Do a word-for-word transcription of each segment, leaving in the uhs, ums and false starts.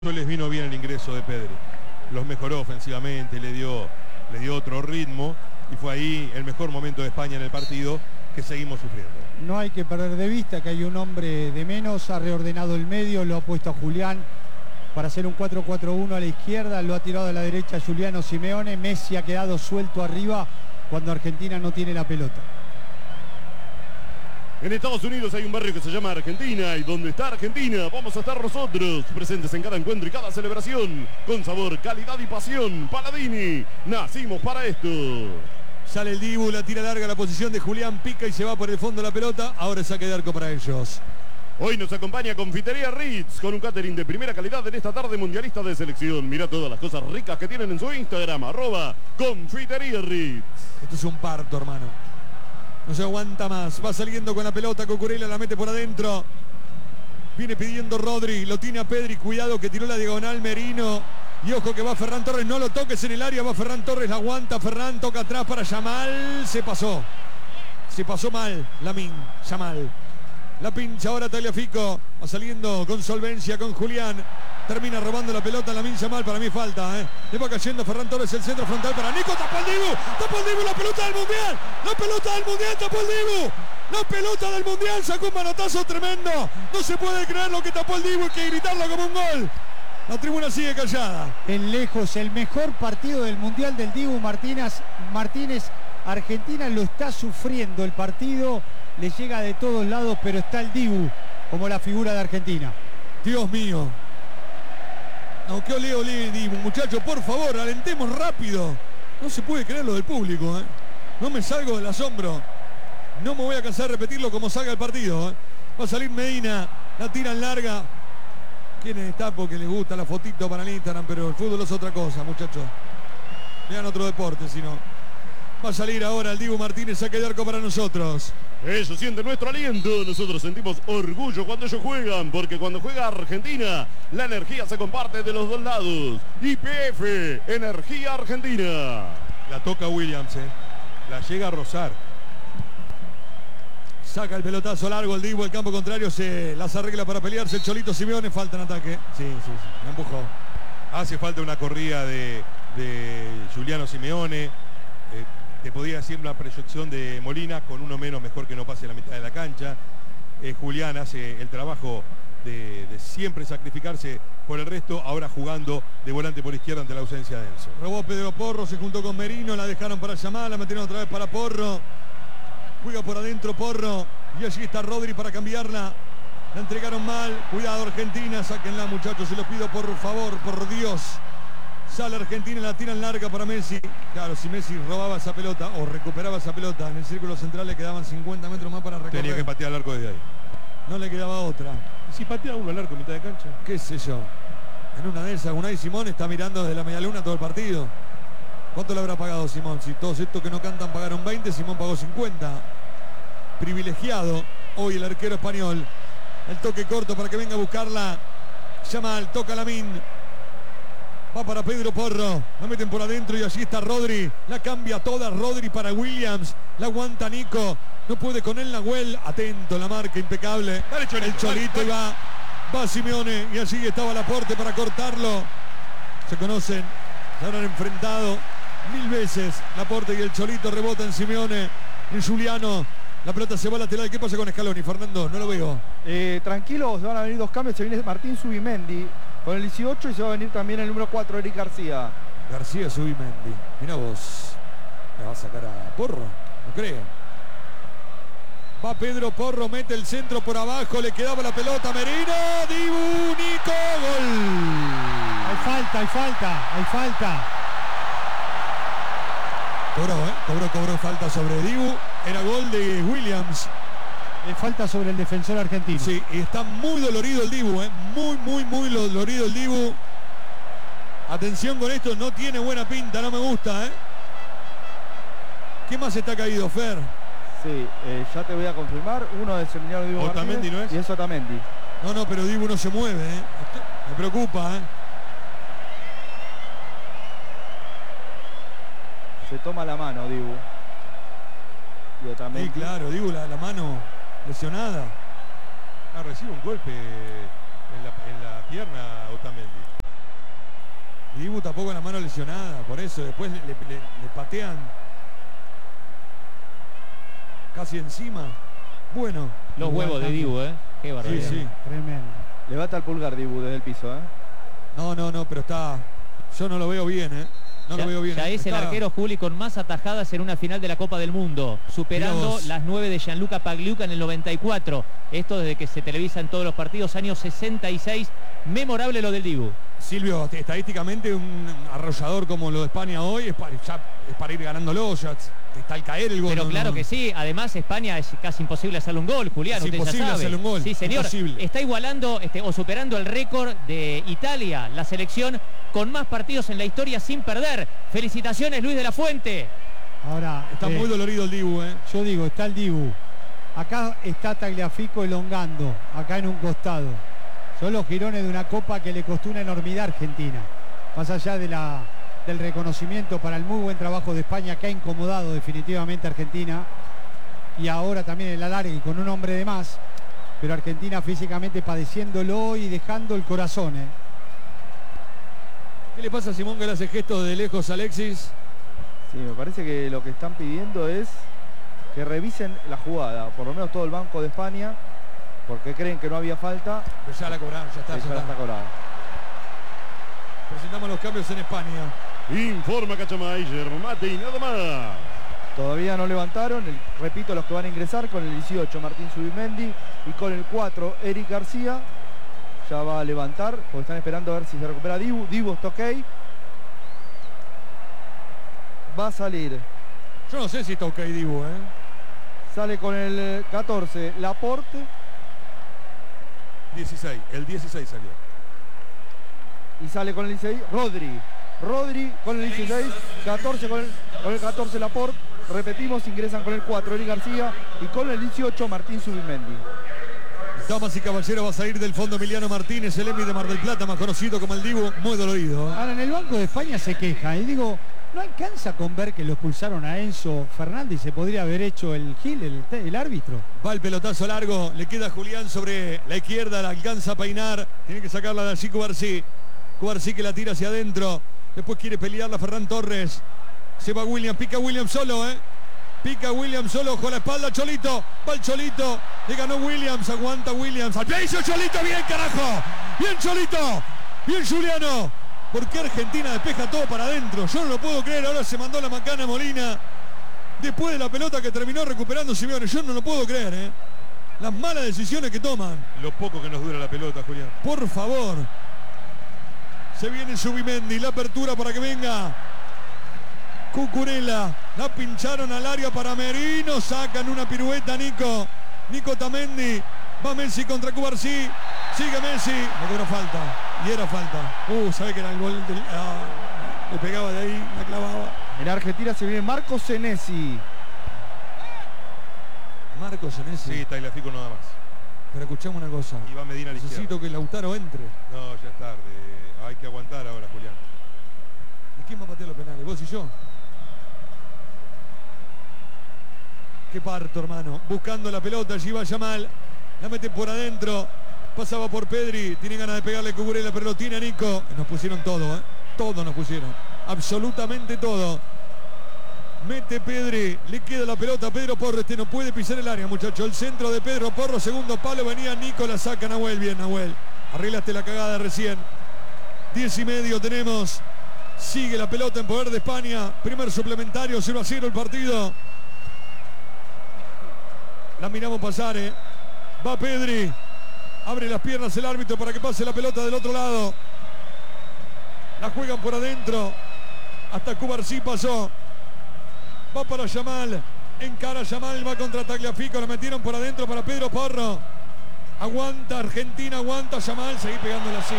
No les vino bien el ingreso de Pedri. Los mejoró ofensivamente, le dio, le dio otro ritmo y fue ahí el mejor momento de España en el partido que seguimos sufriendo. No hay que perder de vista que hay un hombre de menos, ha reordenado el medio, lo ha puesto a Julián para hacer un cuatro cuatro uno a la izquierda, lo ha tirado a la derecha Giuliano Simeone. Messi ha quedado suelto arriba cuando Argentina no tiene la pelota. En Estados Unidos hay un barrio que se llama Argentina, y donde está Argentina vamos a estar nosotros, presentes en cada encuentro y cada celebración, con sabor, calidad y pasión. Paladini, nacimos para esto. Sale el Dibu, la tira larga a la posición de Julián, pica y se va por el fondo de la pelota. Ahora es saque de arco para ellos. Hoy nos acompaña Confitería Ritz, con un catering de primera calidad en esta tarde mundialista de selección. Mira todas las cosas ricas que tienen en su Instagram, arroba Confitería Ritz. Esto es un parto, hermano. No se aguanta más. Va saliendo con la pelota. Cucurella la mete por adentro. Viene pidiendo Rodri. Lo tiene a Pedri. Cuidado que tiró la diagonal Merino. Y ojo que va Ferran Torres. No lo toques en el área. Va Ferran Torres. La aguanta. Ferran toca atrás para Yamal. Se pasó. Se pasó mal. Lamine Yamal. La pincha ahora Tagliafico. Va saliendo con solvencia con Julián. Termina robando la pelota Lamine Yamal. Para mí falta, ¿eh? Le va cayendo Ferran Torres. El centro frontal para Nico. Tapó el Dibu. Tapó el Dibu. La pelota del Mundial. La pelota del Mundial. Tapó el Dibu. La pelota del Mundial. Sacó un manotazo tremendo. No se puede creer lo que tapó el Dibu. Hay que gritarlo como un gol. La tribuna sigue callada. En lejos, el mejor partido del Mundial del Dibu Martínez. Martínez. Argentina lo está sufriendo el partido. Le llega de todos lados, pero está el Dibu como la figura de Argentina. Dios mío. No, que ole, ole, Dibu, muchachos, por favor, alentemos rápido. No se puede creer lo del público, ¿eh? No me salgo del asombro. No me voy a cansar de repetirlo como salga el partido, ¿eh? Va a salir Medina, la tiran larga. Quieren estar porque les gusta la fotito para el Instagram, pero el fútbol es otra cosa, muchachos. Vean otro deporte, si no. Va a salir ahora el Dibu Martínez, saque de arco para nosotros. Ellos sienten nuestro aliento, nosotros sentimos orgullo cuando ellos juegan, porque cuando juega Argentina, la energía se comparte de los dos lados. Y P F, Energía Argentina. La toca Williams, ¿eh? La llega a rozar. Saca el pelotazo largo el Dibu, el campo contrario se las arregla para pelearse el Cholito Simeone, falta en ataque. Sí, sí, sí, me empujó. Hace falta una corrida de, de Giuliano Simeone. Eh, Te podía decir una proyección de Molina, con uno menos mejor que no pase la mitad de la cancha. Eh, Julián hace el trabajo de, de siempre sacrificarse por el resto, ahora jugando de volante por izquierda ante la ausencia de Enzo. Robó Pedro Porro, se juntó con Merino, la dejaron para Yamal, la metieron otra vez para Porro. Juega por adentro Porro y allí está Rodri para cambiarla. La entregaron mal, cuidado Argentina, sáquenla muchachos, se los pido por favor, por Dios. Sale Argentina, la tiran larga para Messi. Claro, si Messi robaba esa pelota o recuperaba esa pelota, en el círculo central le quedaban cincuenta metros más para recorrer. Tenía que patear el arco desde ahí. No le quedaba otra. ¿Y si patea uno al arco en mitad de cancha? ¿Qué sé yo? En una de esas, Unai Simón está mirando desde la medialuna todo el partido. ¿Cuánto le habrá pagado Simón? Si todos estos que no cantan pagaron veinte, Simón pagó cincuenta. Privilegiado hoy el arquero español. El toque corto para que venga a buscarla. Yamal, toca Lamine. Va para Pedro Porro, la meten por adentro y allí está Rodri, la cambia toda Rodri para Williams, la aguanta Nico, no puede con él Nahuel, atento, la marca impecable, Dale, Cholito, el Cholito dale, y va, va Simeone y allí estaba Laporte para cortarlo, se conocen, se habrán enfrentado mil veces, Laporte y el Cholito rebotan Simeone, en Giuliano, la pelota se va a lateral, ¿qué pasa con Scaloni, Fernando? No lo veo. Eh, tranquilos, van a venir dos cambios, se viene Martín Zubimendi con el dieciocho y se va a venir también el número cuatro, Eric García. García Zubimendi, mira vos, le va a sacar a Porro, no creo. Va Pedro Porro, mete el centro por abajo, le quedaba la pelota, Merino, Dibu, Nico, gol. Hay falta, hay falta, hay falta. Cobró, ¿eh? Cobró, cobró falta sobre Dibu, era gol de Williams. Hay falta sobre el defensor argentino. Sí, y está muy dolorido el Dibu, ¿eh? Muy, muy, muy dolorido el Dibu. Atención con esto, no tiene buena pinta, no me gusta, ¿eh? ¿Qué más está caído, Fer? Sí, eh, ya te voy a confirmar. Uno es el señor Dibu Otamendi, Martínez, ¿no es? y es Otamendi. No, no, pero Dibu no se mueve, ¿eh? Me preocupa, ¿eh? Se toma la mano Dibu. Y Otamendi. Sí, claro, Dibu, la, la mano lesionada. Ah, recibe un golpe En la, en la pierna Otamendi. Y Dibu tapó con la mano lesionada, por eso después le, le- le- le patean casi encima. Bueno, Los Igual huevos de cambio. Dibu, ¿eh? Qué sí, barbaridad. sí. Tremendo. Levanta el pulgar Dibu desde el piso, ¿eh? No, no, no, pero está. Yo no lo veo bien, ¿eh? No ya, lo veo bien. ya es el Está- arquero Juli con más atajadas en una final de la Copa del Mundo, Mirá superando vos. las nueve de Gianluca Pagliuca en el noventa y cuatro. Esto desde que se televisan todos los partidos, año sesenta y seis. Memorable lo del Dibu. Silvio, estadísticamente un arrollador como lo de España hoy es para, ya, es para ir ganándolo, ya está al caer el gol. Pero no, claro no. que sí, además España es casi imposible hacerle un gol, Julián, Es usted ya imposible sabe. hacerle un gol, Sí, señor. imposible. Está igualando este, o superando el récord de Italia, la selección con más partidos en la historia sin perder. Felicitaciones, Luis de la Fuente. Ahora, Está eh, muy dolorido el Dibu, ¿eh? yo digo, está el Dibu. Acá está Tagliafico elongando, acá en un costado. Son los girones de una copa que le costó una enormidad a Argentina. Más allá de la, del reconocimiento para el muy buen trabajo de España, que ha incomodado definitivamente a Argentina. Y ahora también el alargue con un hombre de más. Pero Argentina físicamente padeciéndolo y dejando el corazón, ¿eh? ¿Qué le pasa a Simón que le hace gestos de lejos a Alexis? Sí, me parece que lo que están pidiendo es que revisen la jugada, por lo menos todo el banco de España, porque creen que no había falta. Pero ya la cobraron, ya está, y ya ya la está. está cobrada. Presentamos los cambios en España. Informa Cachamayer, mate y nada más. Todavía no levantaron, el- repito, los que van a ingresar con el dieciocho Martín Zubimendi y con el cuatro Eric García. Ya va a levantar, porque están esperando a ver si se recupera Dibu. Dibu está ok. Va a salir. Yo no sé si está ok Dibu, ¿eh? Sale con el catorce Laporte dieciséis, el dieciséis salió. y sale con el dieciséis Rodri. Rodri con el dieciséis, catorce con el, con el catorce Laporte. Repetimos, ingresan con el cuatro Eric García y con el dieciocho Martín Zubimendi. Damas y caballeros, va a salir del fondo Emiliano Martínez, el Emi de Mar del Plata, más conocido como el Dibu, muy dolorido, ¿eh? Ahora en el Banco de España se queja y digo, no alcanza con ver que lo expulsaron a Enzo Fernández y se podría haber hecho el Gil, el, el árbitro. Va el pelotazo largo, le queda a Julián sobre la izquierda, la alcanza a peinar, tiene que sacarla de allí Cubarsí. Cubarsí que la tira hacia adentro, después quiere pelearla Ferran Torres. Se va William, pica William solo, ¿eh? Pica William solo, ojo a la espalda, Cholito, va el Cholito, le ganó Williams, aguanta Williams, al pie hizo Cholito, bien carajo, bien Cholito, bien Juliano. ¿Por qué Argentina despeja todo para adentro? Yo no lo puedo creer, ahora se mandó la macana Molina. Después de la pelota que terminó recuperando Simeone, yo no lo puedo creer, ¿eh? Las malas decisiones que toman. Lo poco que nos dura la pelota, Julián. Por favor. Se viene Zubimendi, la apertura para que venga Cucurella. La pincharon al área para Merino, sacan una pirueta Nico. Nico Tamendi. Va Messi contra Cubarsí. Sigue Messi. Le cobró falta. Y era falta. Uh, sabe que era el gol del... ah, le pegaba de ahí, la clavaba. En Argentina se viene Marcos Senesi. Marcos Senesi. Sí, Tagliafico nada más. Pero escuchamos una cosa. Y va Medina a la izquierda. Necesito que Lautaro entre. No, ya es tarde. Hay que aguantar ahora, Julián. ¿Y quién va a patear los penales? ¿Vos y yo? Qué parto, hermano. Buscando la pelota, allí va Yamal. La mete por adentro. Pasaba por Pedri. Tiene ganas de pegarle Cucurella, pero lo tiene a Nico. Nos pusieron todo, ¿eh? Todo nos pusieron. Absolutamente todo. Mete Pedri. Le queda la pelota a Pedro Porro. Este no puede pisar el área, muchacho. El centro de Pedro Porro. Segundo palo. Venía Nico. La saca Nahuel. Bien, Nahuel. Arreglaste la cagada recién. Diez y medio tenemos. Sigue la pelota en poder de España. Primer suplementario. cero a cero el partido. La miramos pasar, ¿eh? Va Pedri. Abre las piernas el árbitro para que pase la pelota del otro lado. La juegan por adentro. Hasta Cubarsí pasó. Va para Yamal. Encara Yamal. Va contra Tagliafico. La metieron por adentro para Pedro Porro. Aguanta Argentina. Aguanta Yamal. Seguí pegándole así.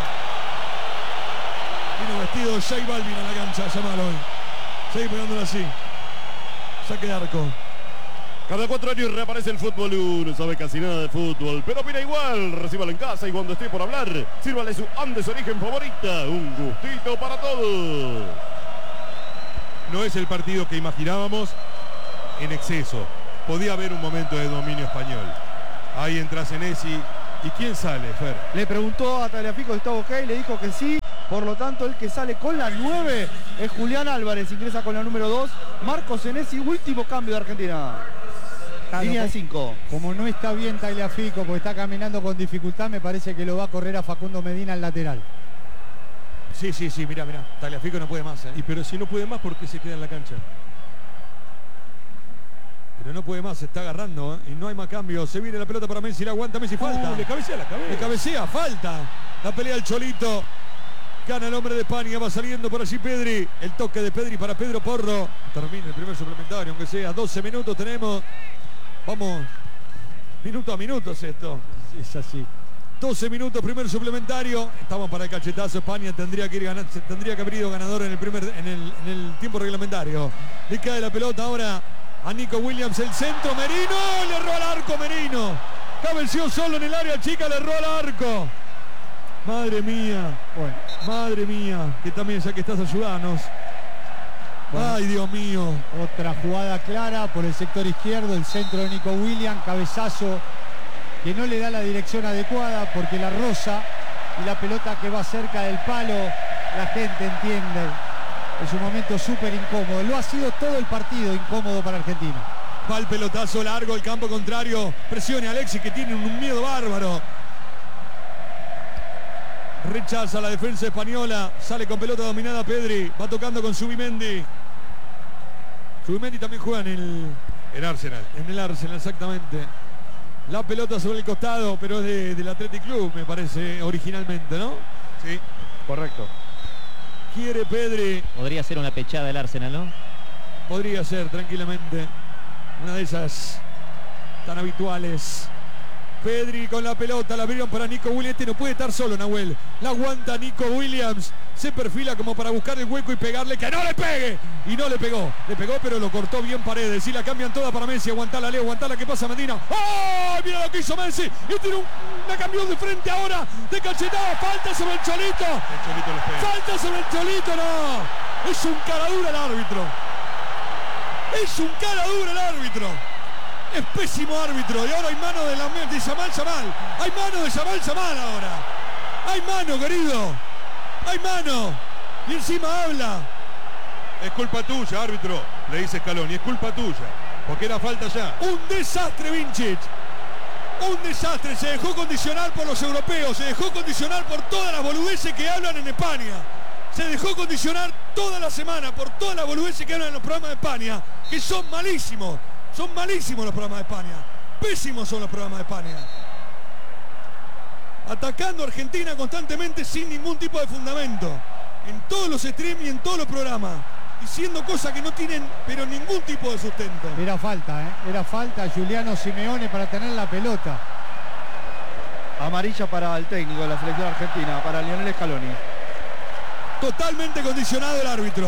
Vino vestido de J Balvin a la cancha. Yamal hoy. Seguí pegándole así. Saque de arco. Cada cuatro años reaparece el fútbol. Uno sabe casi nada de fútbol, pero opina igual. Recíbalo en casa y cuando esté por hablar, sírvale su Andes Origen favorita. Un gustito para todos. No es el partido que imaginábamos en exceso. Podía haber un momento de dominio español. Ahí entra Senesi, ¿Y quién sale, Fer? Le preguntó a Tagliafico si estaba ok, le dijo que sí. Por lo tanto, el que sale con la nueve es Julián Álvarez, ingresa con la número dos. Marcos Senesi, último cambio de Argentina. Claro, Línea de cinco. Como no está bien Tagliafico, porque está caminando con dificultad, me parece que lo va a correr a Facundo Medina al lateral. Sí, sí, sí, mirá, mirá. Tagliafico no puede más, ¿eh? Y pero si no puede más, ¿por qué se queda en la cancha? Pero no puede más, se está agarrando, ¿eh? Y no hay más cambio. Se viene la pelota para Messi, la aguanta Messi, falta. Uh, le cabecea la cabeza. Le cabecea, falta. La pelea del Cholito. Gana el hombre de España, va saliendo por allí Pedri. El toque de Pedri para Pedro Porro. Termina el primer suplementario, aunque sea doce minutos tenemos. Vamos, minuto a minuto es esto. Es así. doce minutos, primer suplementario. Estamos para el cachetazo. España tendría que ir ganar, tendría que haber ido ganador en el primer, en el, en el tiempo reglamentario. Le cae la pelota ahora a Nico Williams, el centro. Merino, le erró al arco Merino. Cabeció solo en el área chica, le erró al arco. Madre mía, Bueno, madre mía, que también ya que estás ayudanos. Bueno. Ay, Dios mío. otra jugada clara por el sector izquierdo, el centro de Nico Williams, cabezazo que no le da la dirección adecuada porque la roza y la pelota que va cerca del palo, la gente entiende. Es un momento súper incómodo. Lo ha sido todo el partido incómodo para Argentina. Va el pelotazo largo, el campo contrario. Presione a Alexis, que tiene un miedo bárbaro. Rechaza la defensa española. Sale con pelota dominada Pedri. Va tocando con Zubimendi. Zubimendi también juega en el, En Arsenal. en el Arsenal, exactamente. La pelota sobre el costado, pero es de, del Athletic Club, me parece, originalmente, ¿no? Sí. Correcto. Quiere Pedri. Podría ser una pechada del Arsenal, ¿no? Podría ser, tranquilamente. Una de esas tan habituales. Pedri con la pelota, la abrieron para Nico Williams. Este no puede estar solo, Nahuel. La aguanta Nico Williams. Se perfila como para buscar el hueco y pegarle. ¡Que no le pegue! Y no le pegó. Le pegó, pero lo cortó bien Paredes. Y la cambian toda para Messi. Aguantala, Leo. Aguantala, que pasa Medina. ¡Oh! Mira lo que hizo Messi. Y tiene un, una cambió de frente ahora. De cachetada. Falta sobre el Cholito. El Cholito les pega. Falta sobre el Cholito. No. Es un cara dura el árbitro. Es un cara dura el árbitro. Es pésimo árbitro. Y ahora hay mano de, la, de Yamal Yamal. Hay mano de Yamal Yamal ahora. Hay mano, querido. Hay mano. Y encima habla. Es culpa tuya, árbitro, le dice Scaloni. Es culpa tuya. Porque era falta ya. Un desastre, Vincic. Un desastre. Se dejó condicionar por los europeos. Se dejó condicionar por todas las boludeces que hablan en España. Se dejó condicionar toda la semana por todas las boludeces que hablan en los programas de España. Que son malísimos. Son malísimos los programas de España. Pésimos son los programas de España. Atacando a Argentina constantemente sin ningún tipo de fundamento. En todos los streams y en todos los programas. Diciendo cosas que no tienen pero ningún tipo de sustento. Era falta, ¿eh? Era falta Giuliano Simeone para tener la pelota. Amarilla para el técnico de la selección argentina, para Lionel Scaloni. Totalmente condicionado el árbitro.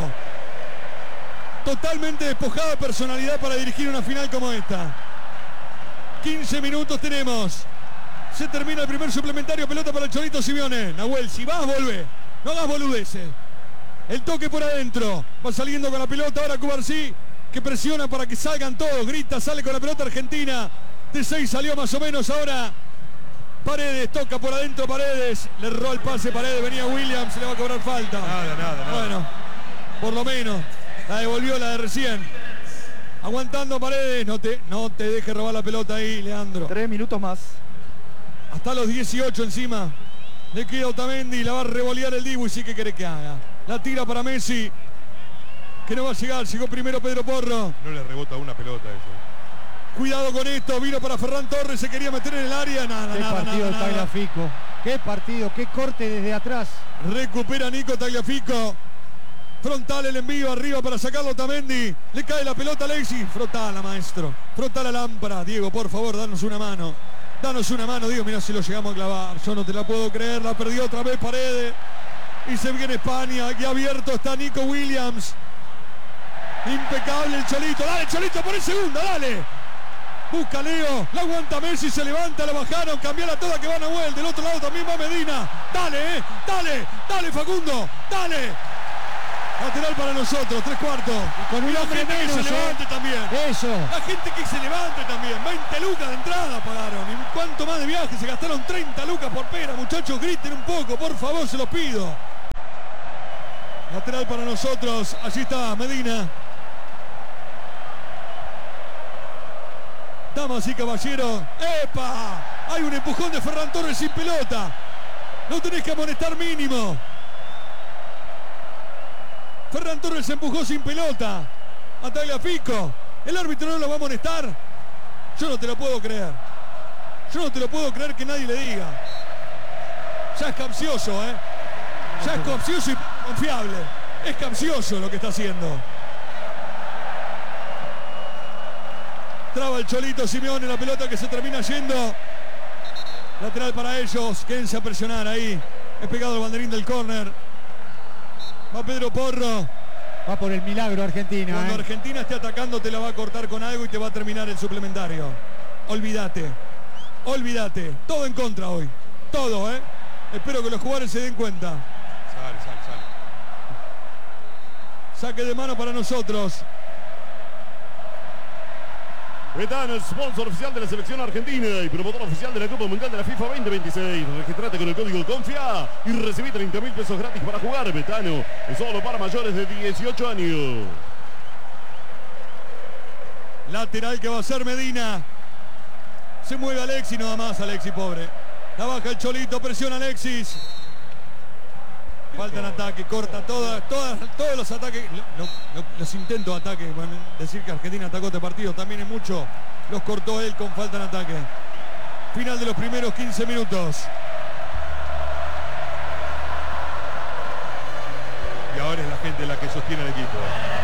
Totalmente despojado de personalidad para dirigir una final como esta. quince minutos tenemos. Se termina el primer suplementario. Pelota para el Cholito Simeone. Nahuel, si vas, volvé. No hagas boludeces. El toque por adentro. Va saliendo con la pelota ahora Cubarsí, que presiona para que salgan todos. Grita, sale con la pelota Argentina. De seis salió más o menos ahora. Paredes, toca por adentro Paredes. Le erró el pase Paredes. Venía Williams, le va a cobrar falta. Nada, nada, nada. Bueno, por lo menos. La devolvió la de recién. Aguantando Paredes. No te, no te dejes robar la pelota ahí, Leandro. Tres minutos más. Hasta los dieciocho encima. Le queda Otamendi. La va a revolear el Dibu. Y sí que quiere que haga. La tira para Messi. Que no va a llegar. Llegó primero Pedro Porro. No le rebota una pelota a eso. Cuidado con esto. Vino para Ferran Torres. Se quería meter en el área. Nada, Qué nada, partido nada, de nada. Tagliafico. Qué partido, qué corte desde atrás. Recupera Nico Tagliafico. Frontal el envío arriba para sacarlo Otamendi. Le cae la pelota a Alexis. Frotala, maestro. Frota la lámpara. Diego, por favor, danos una mano. Danos una mano, Diego. Mira si lo llegamos a clavar. Yo no te la puedo creer. La perdió otra vez Paredes. Y se viene España. Aquí abierto está Nico Williams. Impecable el Cholito. Dale, Cholito, por el segundo. Dale. Busca Leo. La aguanta Messi. Se levanta. La bajaron. Cambiala toda que va Nahuel. Del otro lado también va Medina. Dale, eh. Dale. Dale, Facundo. Dale. Lateral para nosotros, tres cuartos. Y con un y la hombre gente menos, que se ¿eh? levante también. Eso. La gente que se levante también. veinte lucas de entrada pagaron. ¿Y cuánto más de viaje? Se gastaron treinta lucas por pera. Muchachos, griten un poco, por favor, se los pido. Lateral para nosotros. Allí está Medina. Damas y caballeros. ¡Epa! Hay un empujón de Ferran Torres sin pelota. No tenés que amonestar mínimo. Ferran Torres se empujó sin pelota. A Tagliafico. ¿El árbitro no lo va a amonestar? Yo no te lo puedo creer. Yo no te lo puedo creer que nadie le diga. Ya es capcioso, ¿eh? Ya es capcioso y confiable. Es capcioso lo que está haciendo. Traba el Cholito Simeone, la pelota que se termina yendo. Lateral para ellos. Quédense a presionar ahí. Es pegado el banderín del córner. Va Pedro Porro. Va por el milagro Argentina. Cuando ¿eh? Argentina esté atacando te la va a cortar con algo y te va a terminar el suplementario. Olvídate. Olvídate. Todo en contra hoy. Todo, ¿eh? Espero que los jugadores se den cuenta. Sale, sale, sale. Saque de mano para nosotros. Betano, sponsor oficial de la selección argentina y promotor oficial de la Copa Mundial de la FIFA veinte veintiséis. Registrate con el código CONFIA y recibí treinta mil pesos gratis para jugar. Betano es solo para mayores de dieciocho años. Lateral que va a ser Medina. Se mueve Alexis, nada más Alexis, pobre. La baja el Cholito, presiona Alexis. Faltan ataque, corta todas, todas, todos los ataques, lo, lo, los intentos de ataque. Bueno, decir que Argentina atacó este partido también es mucho. Los cortó él con falta en ataque. Final de los primeros quince minutos. Y ahora es la gente la que sostiene el equipo.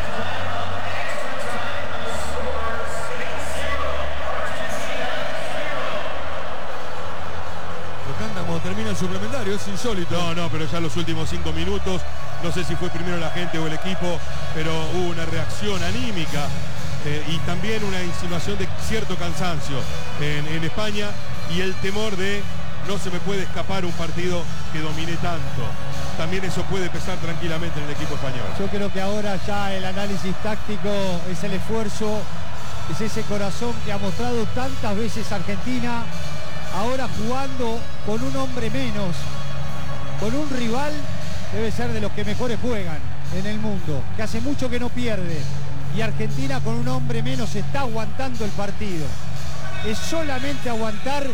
Cuando termina el suplementario, es insólito. No, no, pero ya los últimos cinco minutos, no sé si fue primero la gente o el equipo, pero hubo una reacción anímica eh, y también una insinuación de cierto cansancio en, en España y el temor de no se me puede escapar un partido que domine tanto. También eso puede pesar tranquilamente en el equipo español. Yo creo que ahora ya el análisis táctico es el esfuerzo, es ese corazón que ha mostrado tantas veces Argentina. Ahora jugando con un hombre menos, con un rival, debe ser de los que mejores juegan en el mundo, que hace mucho que no pierde. Y Argentina con un hombre menos está aguantando el partido. Es solamente aguantar